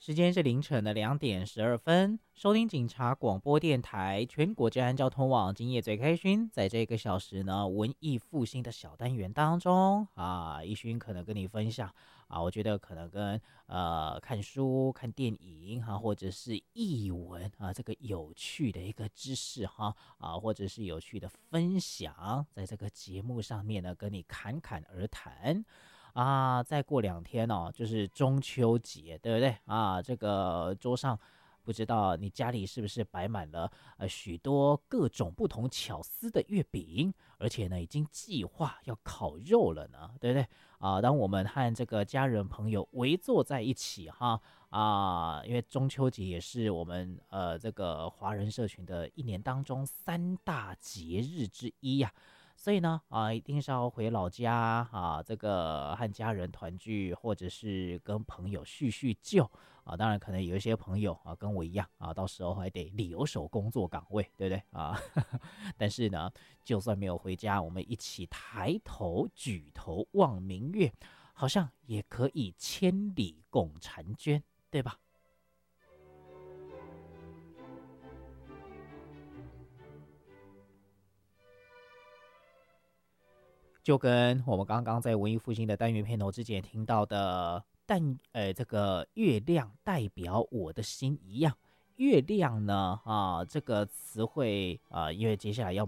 时间是凌晨的2点12分，收听警察广播电台全国治安交通网，今夜最开勋。在这个小时呢，文艺复兴的小单元当中一勋可能跟你分享我觉得可能跟看书、看电影或者是译文这个有趣的一个知识或者是有趣的分享，在这个节目上面呢，跟你侃侃而谈。再过2天哦，就是中秋节，对不对这个桌上不知道你家里是不是摆满了许多各种不同巧思的月饼，而且呢已经计划要烤肉了呢，对不对当我们和这个家人朋友围坐在一起因为中秋节也是我们这个华人社群的一年当中3大节日之一所以呢一定是要回老家这个和家人团聚，或者是跟朋友叙叙旧当然可能有一些朋友跟我一样到时候还得留守工作岗位，对不对但是呢，就算没有回家，我们一起抬头举头望明月，好像也可以千里共婵娟，对吧？就跟我们刚刚在文艺复兴的单元片头之前听到的这个月亮代表我的心一样。月亮呢这个词汇因为接下来要